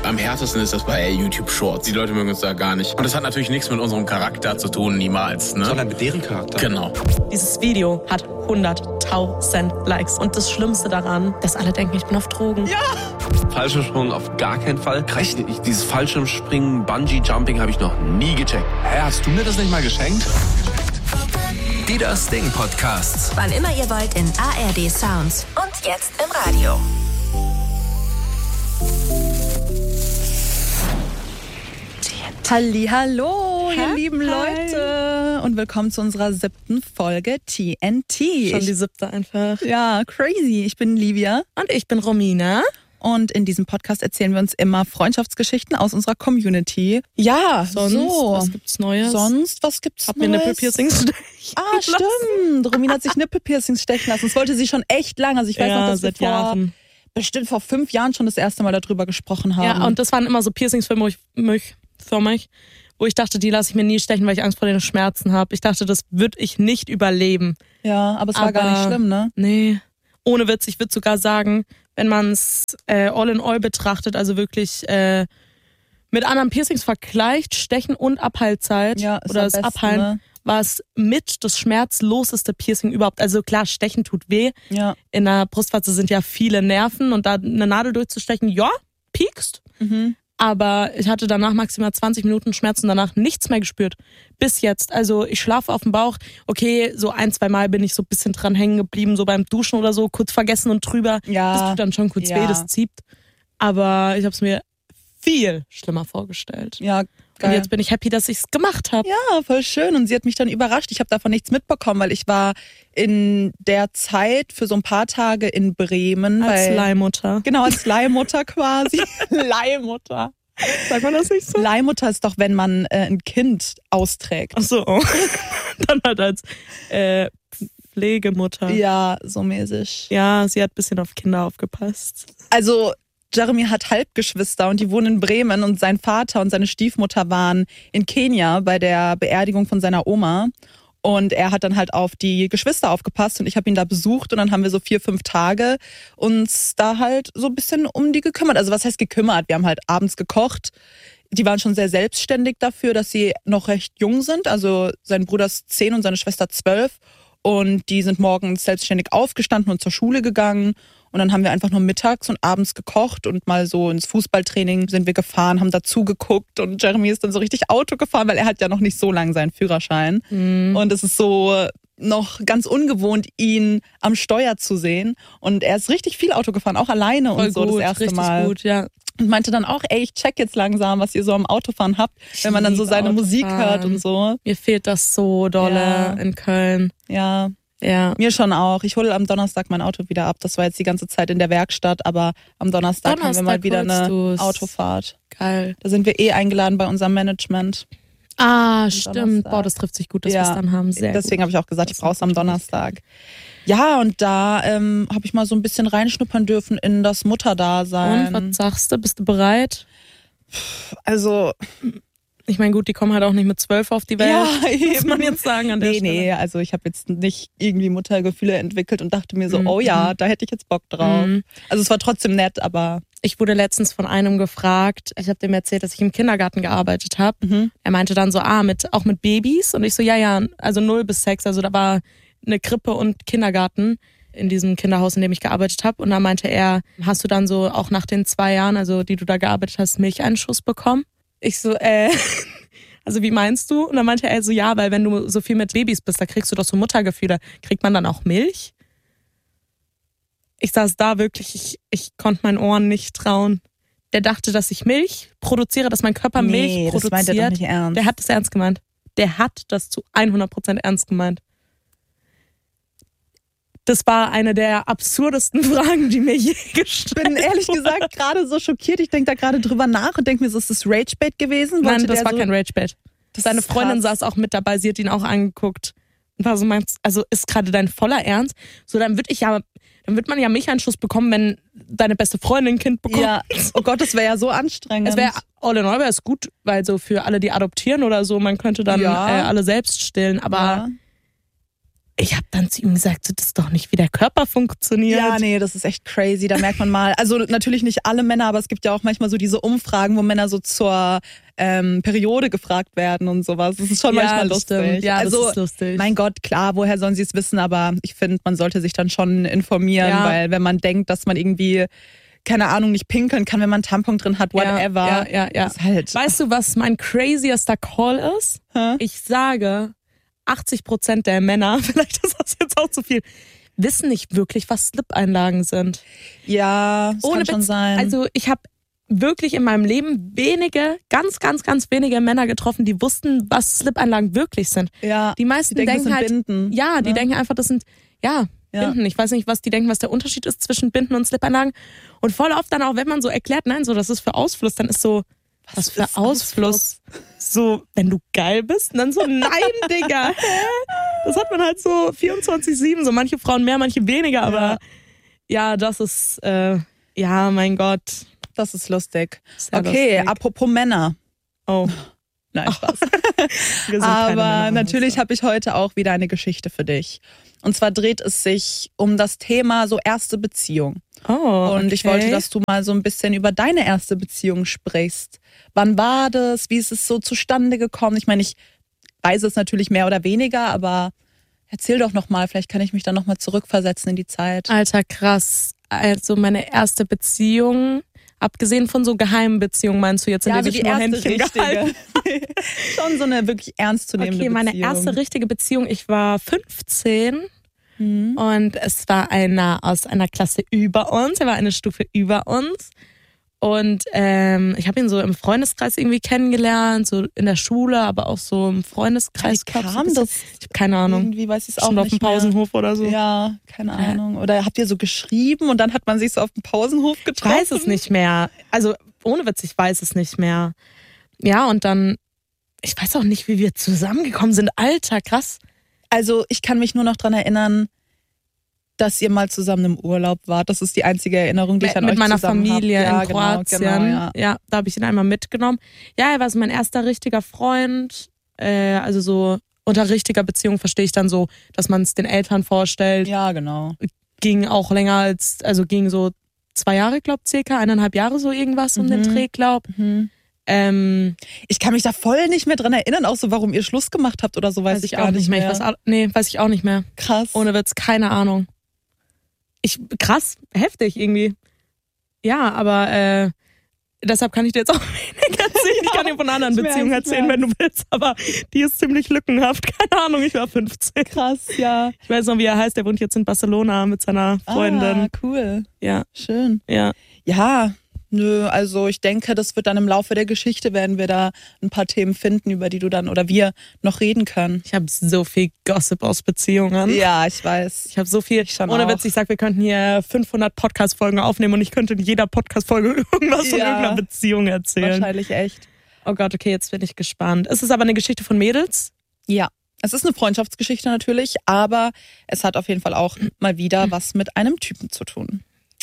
Am härtesten ist das bei YouTube Shorts. Die Leute mögen uns da gar nicht. Und das hat natürlich nichts mit unserem Charakter zu tun, niemals. Ne? Sondern mit deren Charakter. Genau. Dieses Video hat 100.000 Likes. Und das Schlimmste daran, dass alle denken, ich bin auf Drogen. Ja! Fallschirmsprung auf gar keinen Fall. Dieses Fallschirmspringen, Bungee-Jumping habe ich noch nie gecheckt. Hä, hast du mir das nicht mal geschenkt? Die Das Ding Podcasts. Wann immer ihr wollt in ARD Sounds und jetzt im Radio. Hallihallo, ihr lieben Leute und willkommen zu unserer 7. Folge TNT. Schon die 7. einfach. Ja, crazy. Ich bin Livia. Und ich bin Romina. Und in diesem Podcast erzählen wir uns immer Freundschaftsgeschichten aus unserer Community. Ja, was gibt's Neues? Was gibt's Hab Neues? mir Nippelpiercings stechen stimmt. Romina hat sich Nippelpiercings stechen lassen. Das wollte sie schon echt lange. Also ich weiß noch, dass seit wir Jahren. Bestimmt vor 5 Jahren schon das erste Mal darüber gesprochen haben. Ja, und das waren immer so Piercings für mich, wo ich dachte, die lasse ich mir nie stechen, weil ich Angst vor den Schmerzen habe. Ich dachte, das würde ich nicht überleben. Ja, aber es war gar nicht schlimm, ne? Nee, ohne Witz. Ich würde sogar sagen, wenn man es all in all betrachtet, also wirklich mit anderen Piercings vergleicht, Stechen und Abheilzeit oder das Abheilen, ne? War es mit das schmerzloseste Piercing überhaupt. Also klar, Stechen tut weh. Ja. In der Brustwarze sind ja viele Nerven und da eine Nadel durchzustechen, ja, piekst. Mhm. Aber ich hatte danach maximal 20 Minuten Schmerzen, danach nichts mehr gespürt. Bis jetzt. Also ich schlafe auf dem Bauch. Okay, so 1-2 Mal bin ich so ein bisschen dran hängen geblieben, so beim Duschen oder so, kurz vergessen und drüber. Ja. Das tut dann schon kurz weh, das zieht. Aber ich habe es mir viel schlimmer vorgestellt. Ja, geil. Und jetzt bin ich happy, dass ich es gemacht habe. Ja, voll schön. Und sie hat mich dann überrascht. Ich habe davon nichts mitbekommen, weil ich war in der Zeit für so ein paar Tage in Bremen. Als Leihmutter. Genau, als Leihmutter quasi. Leihmutter. Sagt man das nicht so? Leihmutter ist doch, wenn man ein Kind austrägt. Ach so. Dann halt als Pflegemutter. Ja, so mäßig. Ja, sie hat ein bisschen auf Kinder aufgepasst. Also Jeremy hat Halbgeschwister und die wohnen in Bremen und sein Vater und seine Stiefmutter waren in Kenia bei der Beerdigung von seiner Oma. Und er hat dann halt auf die Geschwister aufgepasst und ich habe ihn da besucht und dann haben wir so 4-5 Tage uns da halt so ein bisschen um die gekümmert. Also was heißt gekümmert? Wir haben halt abends gekocht. Die waren schon sehr selbstständig dafür, dass sie noch recht jung sind. Also sein Bruder ist 10 und seine Schwester 12. Und die sind morgens selbstständig aufgestanden und zur Schule gegangen. Und dann haben wir einfach nur mittags und abends gekocht und mal so ins Fußballtraining sind wir gefahren, haben dazu geguckt und Jeremy ist dann so richtig Auto gefahren, weil er hat ja noch nicht so lange seinen Führerschein. Mhm. Und es ist so noch ganz ungewohnt, ihn am Steuer zu sehen. Und er ist richtig viel Auto gefahren, auch alleine voll und so gut, das erste richtig Mal. Gut, ja. Und meinte dann auch, ey, ich check jetzt langsam, was ihr so am Autofahren habt, wenn man dann so seine Musik hört und so. Mir fehlt das so dolle in Köln. Ja. Ja. Mir schon auch. Ich hole am Donnerstag mein Auto wieder ab. Das war jetzt die ganze Zeit in der Werkstatt, aber am Donnerstag haben wir mal wieder eine Autofahrt. Geil. Da sind wir eingeladen bei unserem Management. Ah, stimmt. Boah, das trifft sich gut, dass wir es dann haben. Sehr deswegen habe ich auch gesagt, ich brauche es am Donnerstag. Gut. Ja, und da habe ich mal so ein bisschen reinschnuppern dürfen in das Mutterdasein. Und was sagst du? Bist du bereit? Also ich meine, gut, die kommen halt auch nicht mit 12 auf die Welt, muss man jetzt sagen an der Stelle. Nee, also ich habe jetzt nicht irgendwie Muttergefühle entwickelt und dachte mir so, oh ja, da hätte ich jetzt Bock drauf. Also es war trotzdem nett, aber... Ich wurde letztens von einem gefragt, ich habe dem erzählt, dass ich im Kindergarten gearbeitet habe. Er meinte dann so, auch mit Babys? Und ich so, ja, also 0 bis 6, also da war eine Krippe und Kindergarten in diesem Kinderhaus, in dem ich gearbeitet habe. Und dann meinte er, hast du dann so auch nach den 2 Jahren, also die du da gearbeitet hast, Milcheinschuss bekommen? Ich so, also wie meinst du? Und dann meinte er so, ja, weil wenn du so viel mit Babys bist, da kriegst du doch so Muttergefühle. Kriegt man dann auch Milch? Ich saß da wirklich, ich konnte meinen Ohren nicht trauen. Der dachte, dass ich Milch produziere, dass mein Körper Milch produziert. Das meint er doch nicht ernst. Der hat das ernst gemeint. Der hat das zu 100% ernst gemeint. Das war eine der absurdesten Fragen, die mir je gestellt wurden. Ich bin ehrlich gesagt gerade so schockiert. Ich denke da gerade drüber nach und denke mir, so, ist das Ragebait gewesen? Nein, das war kein Ragebait. Seine Freundin saß auch mit dabei, sie hat ihn auch angeguckt. Und war so, meinst, also ist gerade dein voller Ernst? So, dann wird man ja Milcheinschuss bekommen, wenn deine beste Freundin ein Kind bekommt. Ja, oh Gott, das wäre ja so anstrengend. Es wäre all in all wäre es gut, weil so für alle, die adoptieren oder so, man könnte dann alle selbst stillen, aber ich habe dann zu ihm gesagt, so, das ist doch nicht, wie der Körper funktioniert. Ja, nee, das ist echt crazy. Da merkt man mal, also natürlich nicht alle Männer, aber es gibt ja auch manchmal so diese Umfragen, wo Männer so zur Periode gefragt werden und sowas. Das ist schon manchmal lustig. Stimmt. Ja, also, das ist lustig. Mein Gott, klar, woher sollen sie es wissen? Aber ich finde, man sollte sich dann schon informieren, weil wenn man denkt, dass man irgendwie, keine Ahnung, nicht pinkeln kann, wenn man einen Tampon drin hat, whatever. Ja. Ist halt. Weißt du, was mein craziester Call ist? Ich sage, 80% der Männer, vielleicht ist das jetzt auch zu viel, wissen nicht wirklich, was Slip-Einlagen sind. Ja, das kann schon sein. Also ich habe wirklich in meinem Leben ganz wenige Männer getroffen, die wussten, was Slip-Einlagen wirklich sind. Ja, die meisten denken halt, Binden. Ja, die denken einfach, das sind, Binden. Ich weiß nicht, was die denken, was der Unterschied ist zwischen Binden und Slip-Einlagen. Und voll oft dann auch, wenn man so erklärt, nein, so, das ist für Ausfluss, dann ist so, was für Ausfluss? So, wenn du geil bist, und dann so, nein, Digga. Das hat man halt so 24/7, so manche Frauen mehr, manche weniger, aber ja, das ist, mein Gott. Das ist lustig. Sehr okay, lustig. Apropos Männer. Oh. Nein, Spaß. Wir sind keine Aber Männer, natürlich habe ich heute auch wieder eine Geschichte für dich. Und zwar dreht es sich um das Thema so erste Beziehung. Oh, Und ich wollte, dass du mal so ein bisschen über deine erste Beziehung sprichst. Wann war das? Wie ist es so zustande gekommen? Ich meine, ich weiß es natürlich mehr oder weniger, aber erzähl doch nochmal. Vielleicht kann ich mich dann nochmal zurückversetzen in die Zeit. Alter, krass. Also meine erste Beziehung, abgesehen von so geheimen Beziehungen, meinst du jetzt, in denen ich nur Händchen gehalten? Schon so eine wirklich ernstzunehmende Beziehung. Okay, meine erste richtige Beziehung, ich war 15 und es war einer aus einer Klasse über uns, er war eine Stufe über uns und ich habe ihn so im Freundeskreis irgendwie kennengelernt, so in der Schule, aber auch so im Freundeskreis. Wie kam das? Ich habe keine Ahnung. Irgendwie weiß ich es auch schon nicht auf dem Pausenhof mehr. oder so. Ja, keine Ahnung. Oder habt ihr so geschrieben und dann hat man sich so auf dem Pausenhof getroffen? Ich weiß es nicht mehr. Also ohne Witz, ich weiß es nicht mehr. Ja, und dann, ich weiß auch nicht, wie wir zusammengekommen sind. Alter, krass. Also ich kann mich nur noch dran erinnern, dass ihr mal zusammen im Urlaub wart. Das ist die einzige Erinnerung, die ich an euch zusammen habe. Mit meiner Familie ja, in Kroatien. Genau, ja, da habe ich ihn einmal mitgenommen. Ja, er war so mein erster richtiger Freund. Also so unter richtiger Beziehung verstehe ich dann so, dass man es den Eltern vorstellt. Ja, genau. Ging auch länger als, also ging so 2 Jahre, glaub circa, 1,5 Jahre so irgendwas um den Dreh, glaub. Ich kann mich da voll nicht mehr dran erinnern, auch so, warum ihr Schluss gemacht habt oder so, weiß ich auch nicht mehr. Weiß ich auch nicht mehr. Krass. Ohne Witz, keine Ahnung. Krass, heftig irgendwie. Ja, aber deshalb kann ich dir jetzt auch wenig erzählen. Ich kann dir von einer anderen Beziehung erzählen, wenn du willst, aber die ist ziemlich lückenhaft. Keine Ahnung, ich war 15. Krass, ja. Ich weiß noch, wie er heißt, der wohnt jetzt in Barcelona mit seiner Freundin. Ah, cool. Ja. Schön. Ja. Ja, nö, also ich denke, das wird dann im Laufe der Geschichte, werden wir da ein paar Themen finden, über die du dann oder wir noch reden können. Ich habe so viel Gossip aus Beziehungen. Ja, ich weiß. Ich habe so viel. Ohne Witz, ich sag, wir könnten hier 500 Podcast-Folgen aufnehmen und ich könnte in jeder Podcast-Folge irgendwas von irgendeiner Beziehung erzählen. Wahrscheinlich echt. Oh Gott, okay, jetzt bin ich gespannt. Ist es aber eine Geschichte von Mädels? Ja. Es ist eine Freundschaftsgeschichte natürlich, aber es hat auf jeden Fall auch mal wieder was mit einem Typen zu tun.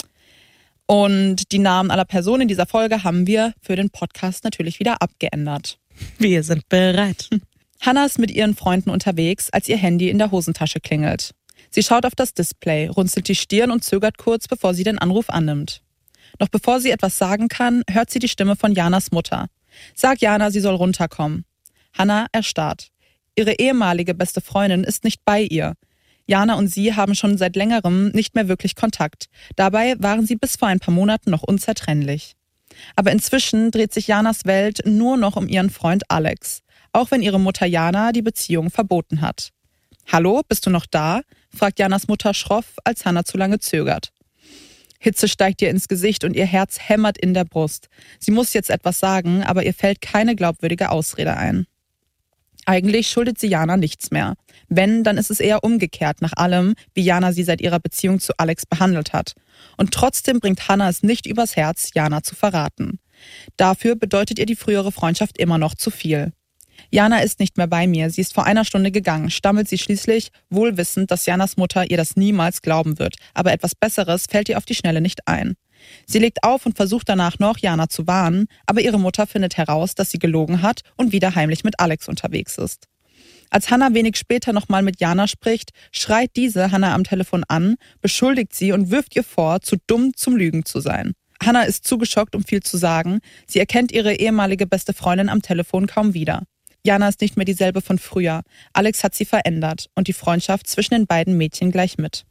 Und die Namen aller Personen in dieser Folge haben wir für den Podcast natürlich wieder abgeändert. Wir sind bereit. Hannah ist mit ihren Freunden unterwegs, als ihr Handy in der Hosentasche klingelt. Sie schaut auf das Display, runzelt die Stirn und zögert kurz, bevor sie den Anruf annimmt. Noch bevor sie etwas sagen kann, hört sie die Stimme von Janas Mutter. Sag Jana, sie soll runterkommen. Hannah erstarrt. Ihre ehemalige beste Freundin ist nicht bei ihr. Jana und sie haben schon seit längerem nicht mehr wirklich Kontakt. Dabei waren sie bis vor ein paar Monaten noch unzertrennlich. Aber inzwischen dreht sich Janas Welt nur noch um ihren Freund Alex, auch wenn ihre Mutter Jana die Beziehung verboten hat. Hallo, bist du noch da? Fragt Janas Mutter schroff, als Hannah zu lange zögert. Hitze steigt ihr ins Gesicht und ihr Herz hämmert in der Brust. Sie muss jetzt etwas sagen, aber ihr fällt keine glaubwürdige Ausrede ein. Eigentlich schuldet sie Jana nichts mehr. Wenn, dann ist es eher umgekehrt nach allem, wie Jana sie seit ihrer Beziehung zu Alex behandelt hat. Und trotzdem bringt Hannah es nicht übers Herz, Jana zu verraten. Dafür bedeutet ihr die frühere Freundschaft immer noch zu viel. Jana ist nicht mehr bei mir, sie ist vor einer Stunde gegangen, stammelt sie schließlich, wohl wissend, dass Janas Mutter ihr das niemals glauben wird. Aber etwas Besseres fällt ihr auf die Schnelle nicht ein. Sie legt auf und versucht danach noch, Jana zu warnen, aber ihre Mutter findet heraus, dass sie gelogen hat und wieder heimlich mit Alex unterwegs ist. Als Hannah wenig später nochmal mit Jana spricht, schreit diese Hannah am Telefon an, beschuldigt sie und wirft ihr vor, zu dumm zum Lügen zu sein. Hannah ist zu geschockt, um viel zu sagen. Sie erkennt ihre ehemalige beste Freundin am Telefon kaum wieder. Jana ist nicht mehr dieselbe von früher. Alex hat sie verändert und die Freundschaft zwischen den beiden Mädchen gleich mit.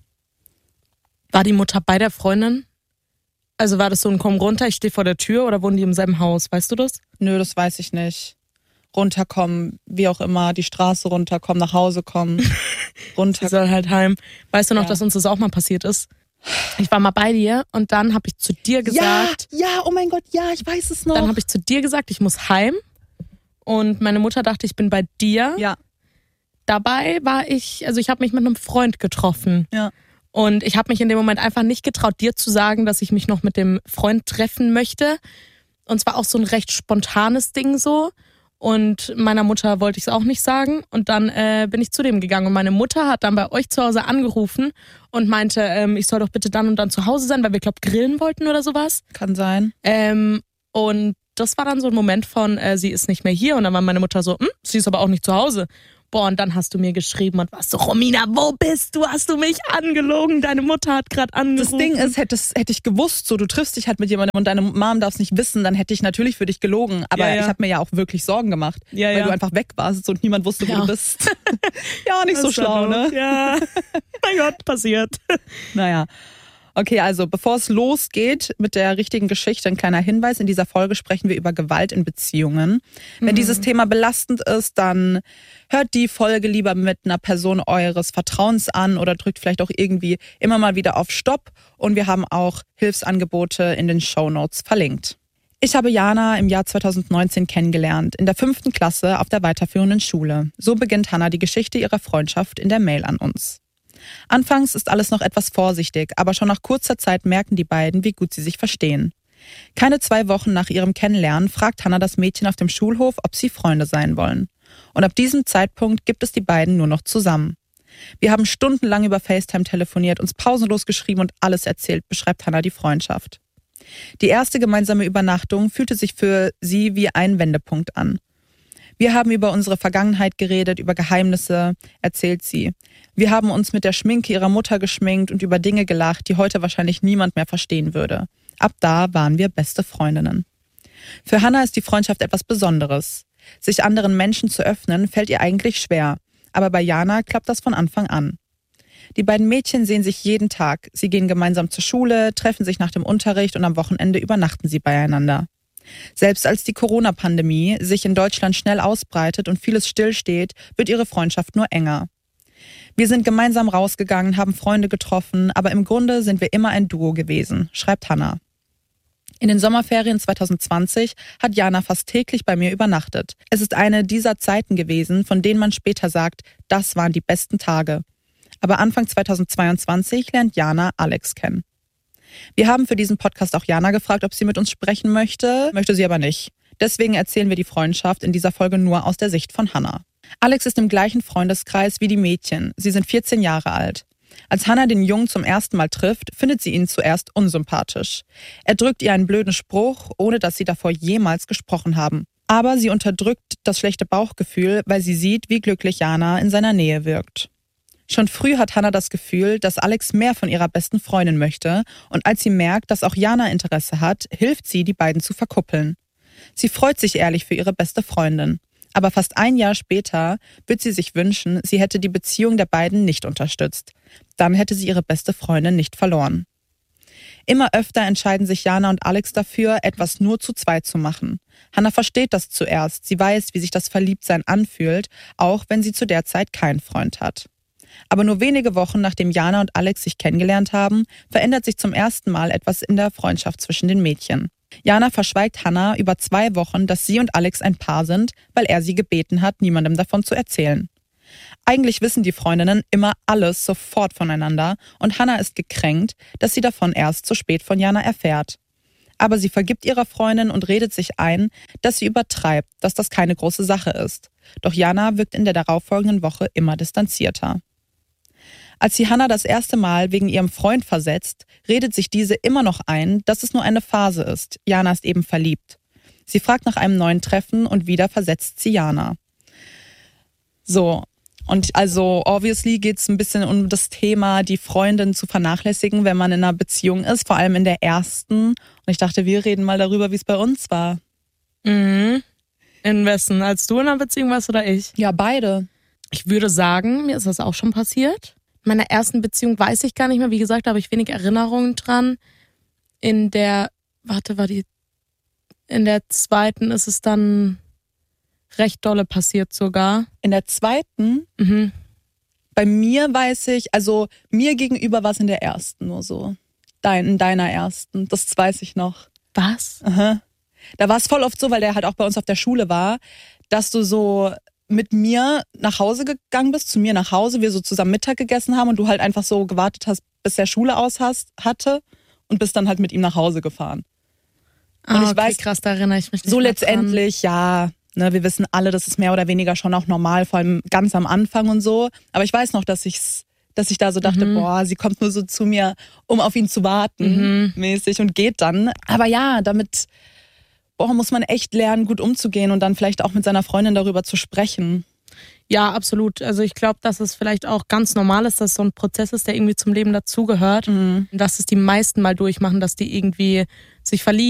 War die Mutter bei der Freundin? Also war das so ein Komm runter, ich stehe vor der Tür oder wohnen die im selben Haus? Weißt du das? Nö, das weiß ich nicht. Runterkommen, wie auch immer, die Straße runterkommen, nach Hause kommen, runter. Sie soll halt heim. Weißt du noch, dass uns das auch mal passiert ist? Ich war mal bei dir und dann habe ich zu dir gesagt... Ja, oh mein Gott, ja, ich weiß es noch. Dann habe ich zu dir gesagt, ich muss heim. Und meine Mutter dachte, ich bin bei dir. Ja. Dabei war ich habe mich mit einem Freund getroffen. Ja. Und ich habe mich in dem Moment einfach nicht getraut, dir zu sagen, dass ich mich noch mit dem Freund treffen möchte. Und zwar auch so ein recht spontanes Ding so. Und meiner Mutter wollte ich es auch nicht sagen. Und dann bin ich zu dem gegangen. Und meine Mutter hat dann bei euch zu Hause angerufen und meinte, ich soll doch bitte dann und dann zu Hause sein, weil wir, glaube ich, grillen wollten oder sowas. Kann sein. Und das war dann so ein Moment von, sie ist nicht mehr hier. Und dann war meine Mutter so, sie ist aber auch nicht zu Hause. Boah, und dann hast du mir geschrieben und warst so, Romina, wo bist du? Hast du mich angelogen? Deine Mutter hat gerade angerufen. Das Ding ist, hätte ich gewusst, so du triffst dich halt mit jemandem und deine Mom darf es nicht wissen, dann hätte ich natürlich für dich gelogen. Aber ich habe mir ja auch wirklich Sorgen gemacht, weil du einfach weg warst und niemand wusste, wo du bist. Ja, nicht so schlau, ne? Ja, mein Gott, passiert. Naja. Okay, also bevor es losgeht mit der richtigen Geschichte, ein kleiner Hinweis. In dieser Folge sprechen wir über Gewalt in Beziehungen. Wenn dieses Thema belastend ist, dann hört die Folge lieber mit einer Person eures Vertrauens an oder drückt vielleicht auch irgendwie immer mal wieder auf Stopp. Und wir haben auch Hilfsangebote in den Shownotes verlinkt. Ich habe Jana im Jahr 2019 kennengelernt, in der 5. Klasse auf der weiterführenden Schule. So beginnt Hannah die Geschichte ihrer Freundschaft in der Mail an uns. Anfangs ist alles noch etwas vorsichtig, aber schon nach kurzer Zeit merken die beiden, wie gut sie sich verstehen. Keine 2 Wochen nach ihrem Kennenlernen fragt Hannah das Mädchen auf dem Schulhof, ob sie Freunde sein wollen. Und ab diesem Zeitpunkt gibt es die beiden nur noch zusammen. Wir haben stundenlang über FaceTime telefoniert, uns pausenlos geschrieben und alles erzählt, beschreibt Hannah die Freundschaft. Die erste gemeinsame Übernachtung fühlte sich für sie wie ein Wendepunkt an. Wir haben über unsere Vergangenheit geredet, über Geheimnisse, erzählt sie. Wir haben uns mit der Schminke ihrer Mutter geschminkt und über Dinge gelacht, die heute wahrscheinlich niemand mehr verstehen würde. Ab da waren wir beste Freundinnen. Für Hannah ist die Freundschaft etwas Besonderes. Sich anderen Menschen zu öffnen, fällt ihr eigentlich schwer. Aber bei Jana klappt das von Anfang an. Die beiden Mädchen sehen sich jeden Tag. Sie gehen gemeinsam zur Schule, treffen sich nach dem Unterricht und am Wochenende übernachten sie beieinander. Selbst als die Corona-Pandemie sich in Deutschland schnell ausbreitet und vieles stillsteht, wird ihre Freundschaft nur enger. Wir sind gemeinsam rausgegangen, haben Freunde getroffen, aber im Grunde sind wir immer ein Duo gewesen, schreibt Hannah. In den Sommerferien 2020 hat Jana fast täglich bei mir übernachtet. Es ist eine dieser Zeiten gewesen, von denen man später sagt, das waren die besten Tage. Aber Anfang 2022 lernt Jana Alex kennen. Wir haben für diesen Podcast auch Jana gefragt, ob sie mit uns sprechen möchte sie aber nicht. Deswegen erzählen wir die Freundschaft in dieser Folge nur aus der Sicht von Hannah. Alex ist im gleichen Freundeskreis wie die Mädchen. Sie sind 14 Jahre alt. Als Hannah den Jungen zum ersten Mal trifft, findet sie ihn zuerst unsympathisch. Er drückt ihr einen blöden Spruch, ohne dass sie davor jemals gesprochen haben. Aber sie unterdrückt das schlechte Bauchgefühl, weil sie sieht, wie glücklich Jana in seiner Nähe wirkt. Schon früh hat Hannah das Gefühl, dass Alex mehr von ihrer besten Freundin möchte und als sie merkt, dass auch Jana Interesse hat, hilft sie, die beiden zu verkuppeln. Sie freut sich ehrlich für ihre beste Freundin. Aber fast ein Jahr später wird sie sich wünschen, sie hätte die Beziehung der beiden nicht unterstützt. Dann hätte sie ihre beste Freundin nicht verloren. Immer öfter entscheiden sich Jana und Alex dafür, etwas nur zu zweit zu machen. Hannah versteht das zuerst. Sie weiß, wie sich das Verliebtsein anfühlt, auch wenn sie zu der Zeit keinen Freund hat. Aber nur wenige Wochen nachdem Jana und Alex sich kennengelernt haben, verändert sich zum ersten Mal etwas in der Freundschaft zwischen den Mädchen. Jana verschweigt Hannah über 2 Wochen, dass sie und Alex ein Paar sind, weil er sie gebeten hat, niemandem davon zu erzählen. Eigentlich wissen die Freundinnen immer alles sofort voneinander und Hannah ist gekränkt, dass sie davon erst zu spät von Jana erfährt. Aber sie vergibt ihrer Freundin und redet sich ein, dass sie übertreibt, dass das keine große Sache ist. Doch Jana wirkt in der darauffolgenden Woche immer distanzierter. Als sie Hannah das erste Mal wegen ihrem Freund versetzt, redet sich diese immer noch ein, dass es nur eine Phase ist. Jana ist eben verliebt. Sie fragt nach einem neuen Treffen und wieder versetzt sie Jana. So, Und also obviously geht es ein bisschen um das Thema, die Freundin zu vernachlässigen, wenn man in einer Beziehung ist, vor allem in der ersten. Und ich dachte, wir reden mal darüber, wie es bei uns war. Mhm. In wessen? Als du in einer Beziehung warst oder ich? Ja, beide. Ich würde sagen, mir ist das auch schon passiert. In meiner ersten Beziehung weiß ich gar nicht mehr. Wie gesagt, da habe ich wenig Erinnerungen dran. In der zweiten ist es dann recht dolle passiert sogar. In der zweiten, bei mir weiß ich, also mir gegenüber war es in der ersten nur so. In deiner ersten, das weiß ich noch. Was? Aha. Da war es voll oft so, weil der halt auch bei uns auf der Schule war, dass du so mit mir nach Hause gegangen bist, zu mir nach Hause, wir so zusammen Mittag gegessen haben und du halt einfach so gewartet hast, bis der Schule hatte und bist dann halt mit ihm nach Hause gefahren. Und ich weiß, krass, da erinnere ich mich nicht so mehr letztendlich, ja, ne, wir wissen alle, das ist mehr oder weniger schon auch normal, vor allem ganz am Anfang und so. Aber ich weiß noch, dass ich da so dachte, boah, sie kommt nur so zu mir, um auf ihn zu warten, mäßig, und geht dann. Aber ja, damit muss man echt lernen, gut umzugehen und dann vielleicht auch mit seiner Freundin darüber zu sprechen. Ja, absolut. Also ich glaube, dass es vielleicht auch ganz normal ist, dass so ein Prozess ist, der irgendwie zum Leben dazugehört. Dass es die meisten mal durchmachen, dass die irgendwie sich verlieben